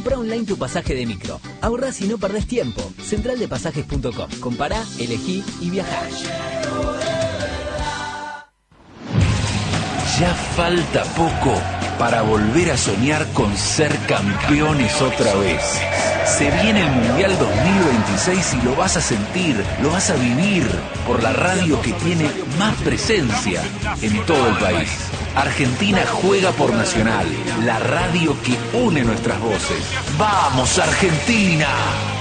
Comprá online tu pasaje de micro. Ahorrás y no perdés tiempo. Centraldepasajes.com. Compará, elegí y viajá. Ya falta poco para volver a soñar con ser campeones otra vez. Se viene el Mundial 2026 y lo vas a sentir, lo vas a vivir por la radio que tiene más presencia en todo el país. Argentina juega por Nacional, la radio que une nuestras voces. ¡Vamos, Argentina!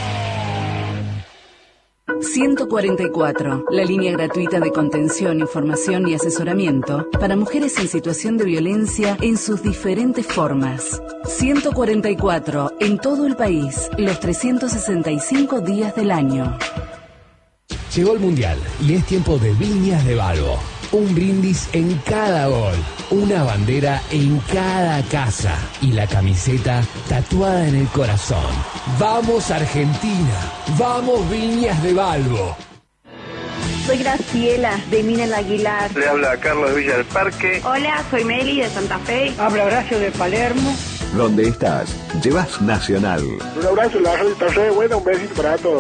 144, la línea gratuita de contención, información y asesoramiento para mujeres en situación de violencia en sus diferentes formas. 144, en todo el país, los 365 días del año. Llegó el Mundial y es tiempo de Viñas de Balbo. Un brindis en cada gol, una bandera en cada casa y la camiseta tatuada en el corazón. ¡Vamos Argentina! ¡Vamos Viñas de Balbo! Soy Graciela, de Mina Aguilar. Le habla Carlos de Villa del Parque. Hola, soy Meli, de Santa Fe. Habla Horacio, de Palermo. Donde estás, llevas Nacional. Un abrazo, la radio está re buena, un besito para todos.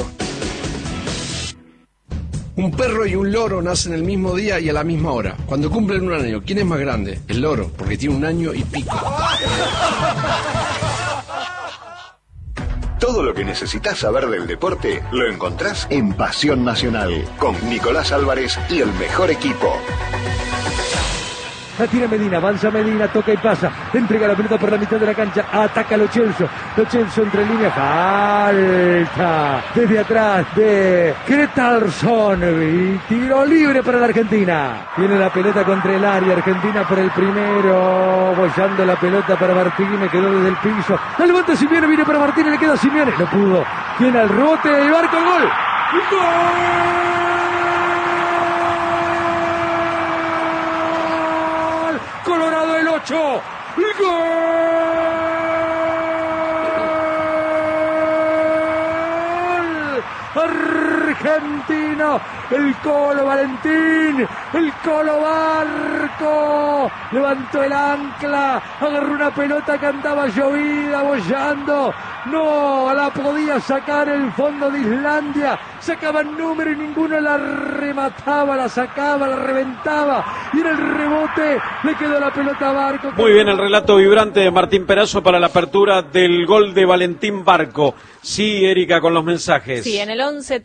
Un perro y un loro nacen el mismo día y a la misma hora. Cuando cumplen un año, ¿quién es más grande? El loro, porque tiene 1 año y pico. Todo lo que necesitas saber del deporte lo encontrás en Pasión Nacional, con Nicolás Álvarez y el mejor equipo. La tira Medina, avanza Medina, toca y pasa, entrega la pelota por la mitad de la cancha, ataca Lo Celso entre líneas, falta desde atrás de Kretalson y tiro libre para la Argentina. Tiene la pelota contra el área, Argentina por el primero, bollando la pelota para Martínez, quedó desde el piso, la levanta Simeone, viene para Martínez, le queda a Simeone, no pudo, tiene el rebote y Barco, gol. ¡Gol! Colorado el 8. ¡Gol! Argentino, el Colo Valentín, el Colo Barco, levantó el ancla, agarró una pelota que andaba llovida, bollando, no la podía sacar el fondo de Islandia, sacaba el número y ninguno la remataba, la sacaba, la reventaba, y en el rebote le quedó la pelota a Barco. Muy bien el relato vibrante de Martín Perazo para la apertura del gol de Valentín Barco. Sí, Erika, con los mensajes. Sí, en el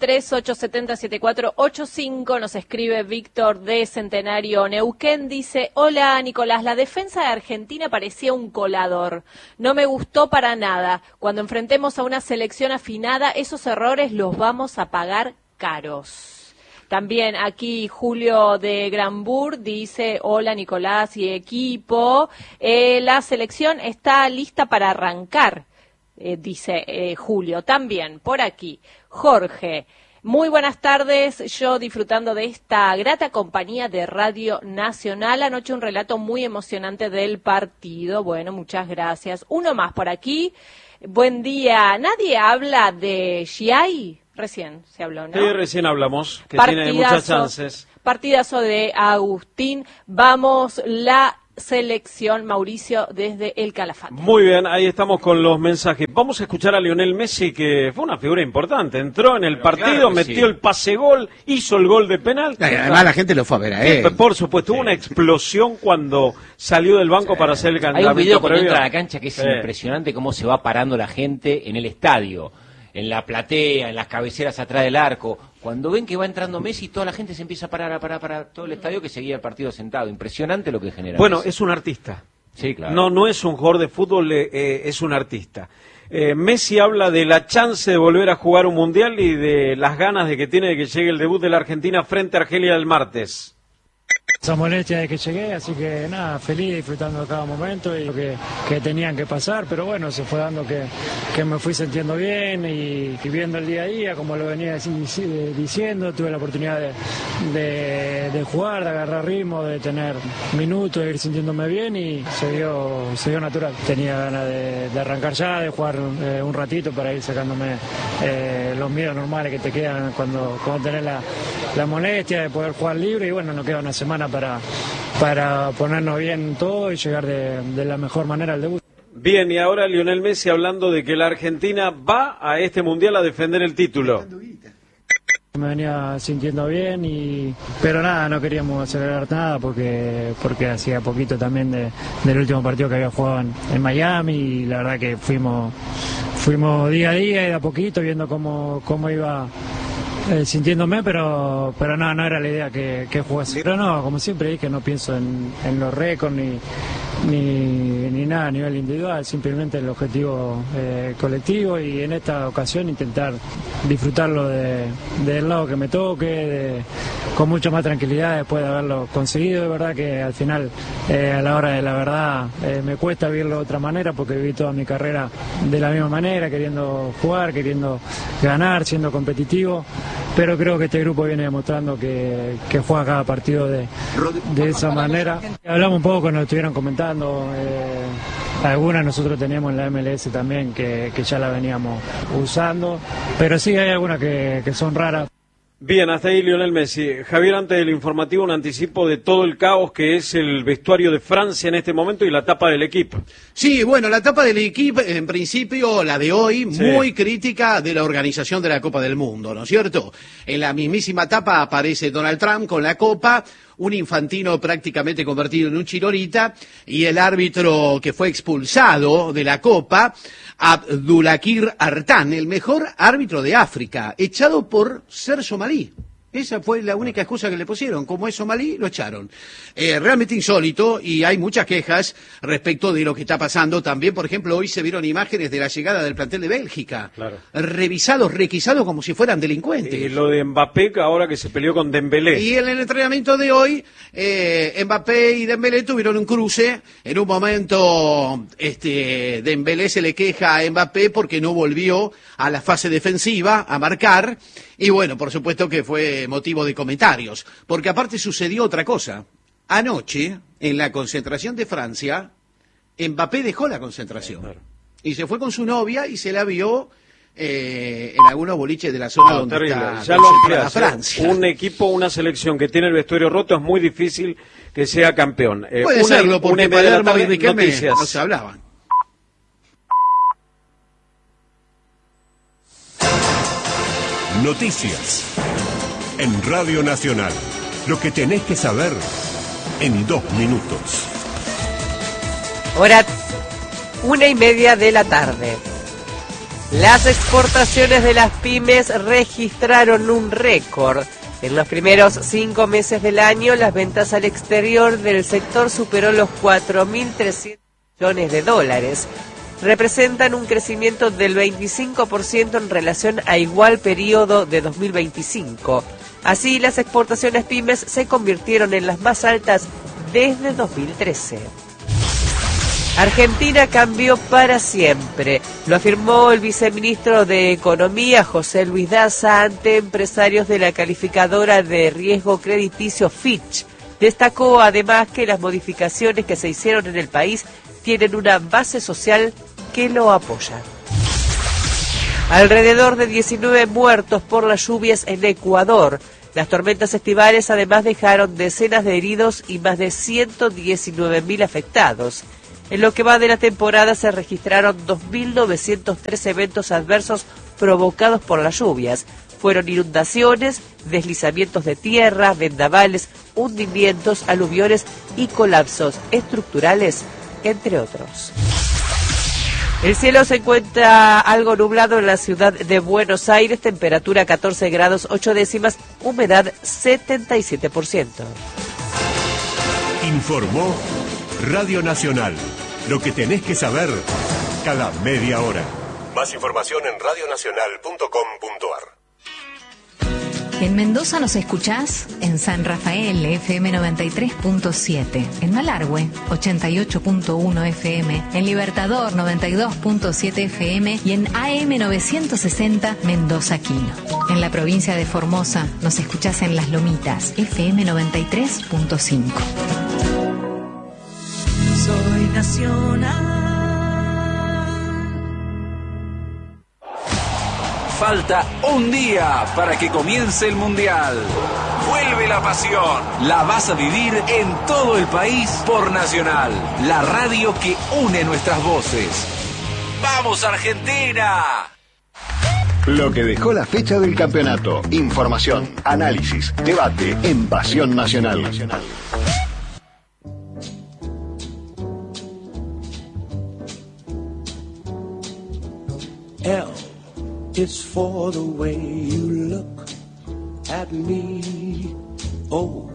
11-3870-7485 nos escribe Víctor de Centenario Neuquén, dice: hola Nicolás, la defensa de Argentina parecía un colador, no me gustó para nada, cuando enfrentemos a una selección afinada, esos errores los vamos a pagar caros. También aquí Julio de Granbur dice: hola Nicolás y equipo, la selección está lista para arrancar. Dice Julio. También por aquí Jorge: muy buenas tardes, yo disfrutando de esta grata compañía de Radio Nacional, anoche un relato muy emocionante del partido. Bueno, muchas gracias. Uno más por aquí: buen día, nadie habla de Giai, recién se habló, ¿no? Sí, recién hablamos, que partidazo, tiene muchas chances. Partidazo de Agustín, vamos la selección, Mauricio desde el Calafate. Muy bien, ahí estamos con los mensajes. Vamos a escuchar a Lionel Messi, que fue una figura importante. Entró en el partido, claro, metió el pase gol, hizo el gol de penal. Además la gente lo fue a ver a él. Por supuesto, hubo una explosión cuando salió del banco para hacer el calentamiento. Hay un video cuando entra a la cancha que es impresionante cómo se va parando la gente en el estadio, en la platea, en las cabeceras atrás del arco. Cuando ven que va entrando Messi, toda la gente se empieza a parar todo el estadio que seguía el partido sentado. Impresionante lo que genera. Bueno, Messi. es un artista. Sí, claro. No es un jugador de fútbol, es un artista. Messi habla de la chance de volver a jugar un mundial y de las ganas de que tiene de que llegue el debut de la Argentina frente a Argelia el martes. Esa molestia de que llegué, así que nada, feliz, disfrutando de cada momento y lo que tenían que pasar, pero bueno, se fue dando que me fui sintiendo bien y viendo el día a día, como lo venía diciendo, tuve la oportunidad de jugar, de agarrar ritmo, de tener minutos, de ir sintiéndome bien y se dio natural. Tenía ganas de arrancar ya, de jugar un ratito para ir sacándome los miedos normales que te quedan cuando tenés la molestia de poder jugar libre y bueno, nos queda una semana para ponernos bien todo y llegar de la mejor manera al debut. Bien, y ahora Lionel Messi hablando de que la Argentina va a este Mundial a defender el título. Me venía sintiendo bien, pero nada, no queríamos acelerar nada porque hacía poquito también del último partido que había jugado en Miami, y la verdad que fuimos día a día y de a poquito viendo cómo iba sintiéndome, pero no era la idea que jugase. Pero no, como siempre dije, no pienso en los récords ni nada a nivel individual, simplemente el objetivo colectivo, y en esta ocasión intentar disfrutarlo del lado que me toque, con mucha más tranquilidad después de haberlo conseguido. De verdad que al final, a la hora de la verdad, me cuesta vivirlo de otra manera, porque viví toda mi carrera de la misma manera, queriendo jugar, queriendo ganar, siendo competitivo, pero creo que este grupo viene demostrando que juega cada partido de esa manera. Hablamos un poco, nos estuvieron comentando, algunas nosotros teníamos en la MLS también que ya la veníamos usando, pero sí hay algunas que son raras. Bien, hasta ahí Lionel Messi. Javier, antes del informativo, un anticipo de todo el caos que es el vestuario de Francia en este momento y la tapa del equipo. Sí, bueno, la tapa del equipo, en principio, la de hoy, sí, muy crítica de la organización de la Copa del Mundo, ¿no es cierto? En la mismísima tapa aparece Donald Trump con la copa, un Infantino prácticamente convertido en un chirorita, y el árbitro que fue expulsado de la Copa, Abdulakir Artan, el mejor árbitro de África, echado por ser somalí. Esa fue la única excusa que le pusieron. Como es somalí, lo echaron. Realmente insólito, y hay muchas quejas respecto de lo que está pasando. También, por ejemplo, hoy se vieron imágenes de la llegada del plantel de Bélgica. Claro. Requisados como si fueran delincuentes. Y lo de Mbappé, ahora que se peleó con Dembélé. Y en el entrenamiento de hoy, Mbappé y Dembélé tuvieron un cruce. En un momento, Dembélé se le queja a Mbappé porque no volvió a la fase defensiva a marcar. Y bueno, por supuesto que fue motivo de comentarios, porque aparte sucedió otra cosa. Anoche, en la concentración de Francia, Mbappé dejó la concentración. Claro. Y se fue con su novia y se la vio en algunos boliches de la zona donde está ya lo ampliás, Francia. Un equipo, una selección que tiene el vestuario roto, es muy difícil que sea campeón. Puede serlo, porque Palermo y Riquelme no se hablaban. Noticias en Radio Nacional. Lo que tenés que saber en 2 minutos. Hora 1:30 de la tarde. Las exportaciones de las pymes registraron un récord. En los primeros 5 meses del año, las ventas al exterior del sector superó los 4.300 millones de dólares. Representan un crecimiento del 25% en relación a igual periodo de 2025. Así, las exportaciones pymes se convirtieron en las más altas desde 2013. Argentina cambió para siempre, lo afirmó el viceministro de Economía, José Luis Daza, ante empresarios de la calificadora de riesgo crediticio Fitch. Destacó además que las modificaciones que se hicieron en el país tienen una base social que lo apoya. Alrededor de 19 muertos por las lluvias en Ecuador. Las tormentas estivales además dejaron decenas de heridos y más de 119.000 afectados. En lo que va de la temporada se registraron 2.903 eventos adversos provocados por las lluvias. Fueron inundaciones, deslizamientos de tierra, vendavales, hundimientos, aluviones y colapsos estructurales, entre otros. El cielo se encuentra algo nublado en la ciudad de Buenos Aires, temperatura 14 grados 8 décimas, humedad 77%. Informó Radio Nacional. Lo que tenés que saber cada media hora. Más información en radionacional.com.ar. En Mendoza nos escuchás en San Rafael, FM 93.7, en Malargüe, 88.1 FM, en Libertador, 92.7 FM y en AM 960, Mendoza Quino. En la provincia de Formosa nos escuchás en Las Lomitas, FM 93.5. Soy nacional. Falta un día para que comience el Mundial. Vuelve la pasión. La vas a vivir en todo el país por Nacional, la radio que une nuestras voces. ¡Vamos, Argentina! Lo que dejó la fecha del campeonato. Información, análisis, debate en Pasión Nacional. L is for the way you look at me. O